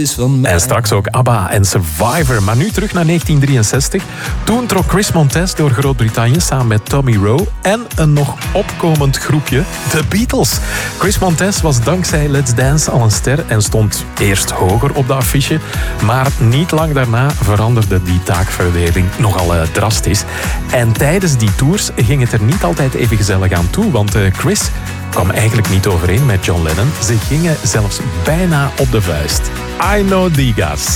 is van mij. En straks ook ABBA en Survivor. Maar nu terug naar 1963. Toen trok Chris Montez door Groot-Brittannië samen met Tommy Roe en een nog opkomend groepje, de Beatles. Chris Montez was dankzij Let's Dance al een ster en stond eerst hoger op de affiche. Maar niet lang daarna veranderde die taakverdeling nogal drastisch. En tijdens die tours ging het er niet altijd even gezellig aan toe, want Chris kwam eigenlijk niet overeen met John Lennon. Ze gingen zelfs bijna op de vuist. I Know Digas.